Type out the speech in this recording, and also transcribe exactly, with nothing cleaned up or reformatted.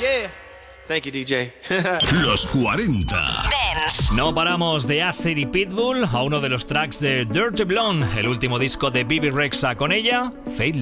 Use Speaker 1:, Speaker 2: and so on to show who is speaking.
Speaker 1: yeah. Thank you, D J.
Speaker 2: Los cuarenta.
Speaker 3: Dance.
Speaker 4: No paramos de Asher y Pitbull a uno de los tracks de Dirty Blonde, el último disco de Bebe Rexha con ella, Faith